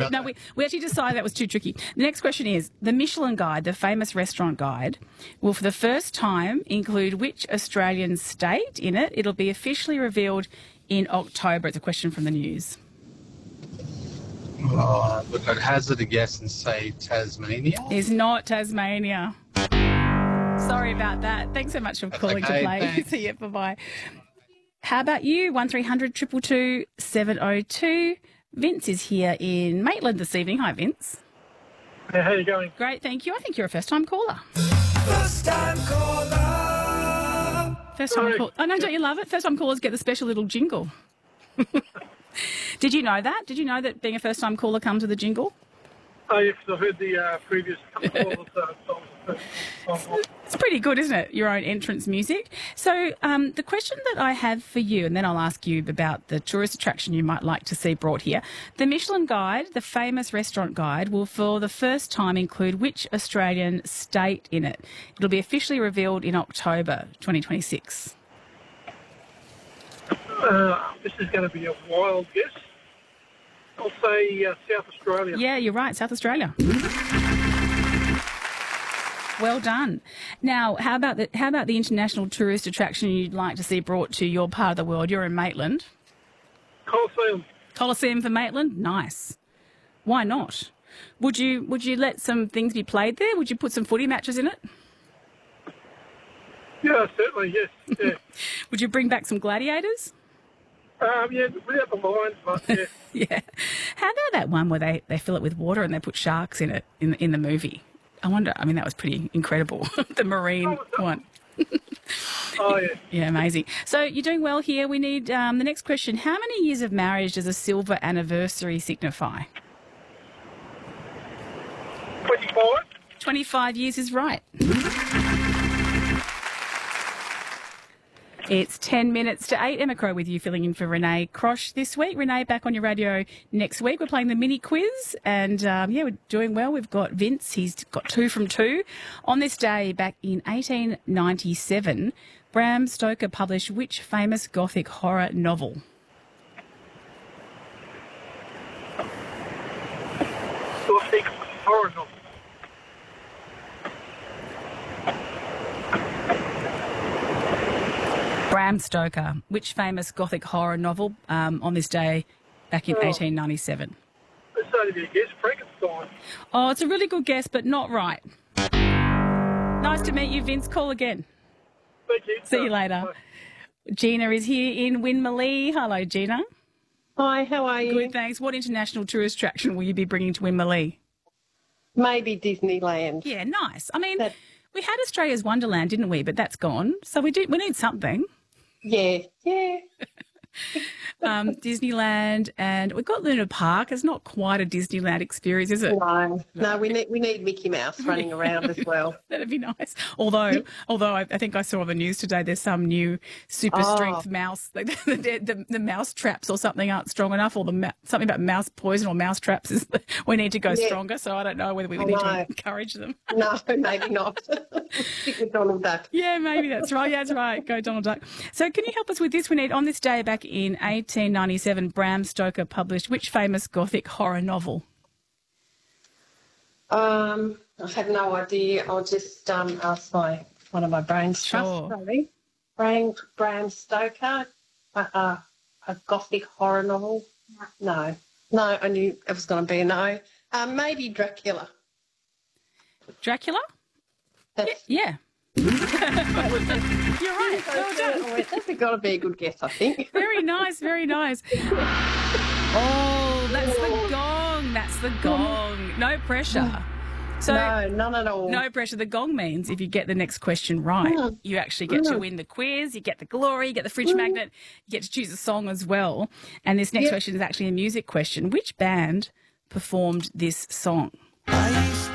about No, that. we actually decided that was too tricky. The next question is, the Michelin Guide, the famous restaurant guide, will for the first time include which Australian state in it? It'll be officially revealed in October. It's a question from the news. Look, I'd hazard a guess and say Tasmania. It's not Tasmania. Sorry about that. Thanks so much for calling okay, to play. thanks. See you. Bye-bye. How about you? 1300 222 702. Vince is here in Maitland this evening. Hi, Vince. Hey, how you going? Great, thank you. I think you're a first-time caller. First-time caller. First-time call. Oh, no, don't you love it? First-time callers get the special little jingle. Did you know that? Did you know that being a first-time caller comes with a jingle? Oh, yes, I heard the previous couple of songs. It's pretty good, isn't it? Your own entrance music. So the question that I have for you, and then I'll ask you about the tourist attraction you might like to see brought here. The Michelin Guide, the famous restaurant guide, will for the first time include which Australian state in it? It'll be officially revealed in October 2026. This is going to be a wild guess. I'll say South Australia. Yeah, you're right, South Australia. Well done. Now, how about the international tourist attraction you'd like to see brought to your part of the world? You're in Maitland. Colosseum. Colosseum for Maitland? Nice. Why not? Would you let some things be played there? Would you put some footy matches in it? Yeah, certainly, yes. Yeah. Would you bring back some gladiators? Yeah, without the lines, but yeah. Yeah. How about that one where they fill it with water and they put sharks in it in the movie? I wonder, I mean, that was pretty incredible, the marine one. Oh, yeah. Yeah, amazing. So you're doing well here. We need the next question. How many years of marriage does a silver anniversary signify? 25. 25 years is right. It's 10 minutes to 8. Emma Crow with you, filling in for Renee Crosh this week. Renee, back on your radio next week. We're playing the mini quiz and, we're doing well. We've got Vince. He's got 2 from 2. On this day, back in 1897, Bram Stoker published which famous Gothic horror novel? Gothic horror novel. Bram Stoker. Which famous Gothic horror novel on this day back in 1897? It's only be a guess. Frankenstein. Oh, it's a really good guess, but not right. Nice to meet you, Vince. Call again. Thank you. See you later. Bye. Gina is here in Winmalee. Hello, Gina. Hi, how are you? Good, thanks. What international tourist attraction will you be bringing to Winmalee? Maybe Disneyland. Yeah, nice. I mean, That- we had Australia's Wonderland, didn't we? But that's gone. So we need something. Yeah. Disneyland, and we've got Luna Park. It's not quite a Disneyland experience, is it? No, we need Mickey Mouse running around as well. That'd be nice. Although I think I saw on the news today there's some new super strength mouse, like the mouse traps or something aren't strong enough, or something about mouse poison or mouse traps is we need to go stronger. So I don't know whether we need to encourage them. No, maybe not. Stick with Donald Duck. Yeah, maybe that's right. Yeah, that's right. Go Donald Duck. So can you help us with this? We need, on this day back in 1897, Bram Stoker published which famous Gothic horror novel? I have no idea. I'll just ask one of my brains. Sure. Sorry. Bram Stoker, a Gothic horror novel. No, I knew it was going to be a no. Maybe Dracula. Dracula? That's, Yeah. You're right. Well done. That's got to be a good guess, I think. Very nice, very nice. Oh, that's the gong. That's the gong. No pressure. So No, none at all. no pressure. The gong means if you get the next question right, you actually get to win the quiz, you get the glory, you get the fridge magnet, you get to choose a song as well. And this next question is actually a music question. Which band performed this song? I